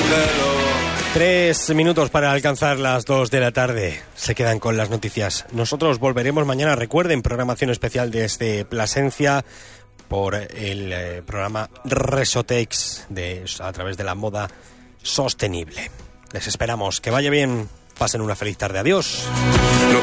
3 minutos para alcanzar las 2 de la tarde. Se quedan con las noticias. Nosotros volveremos mañana. Recuerden, programación especial desde Plasencia por el programa Resotex a través de la moda sostenible. Les esperamos. Que vaya bien. Pasen una feliz tarde. Adiós.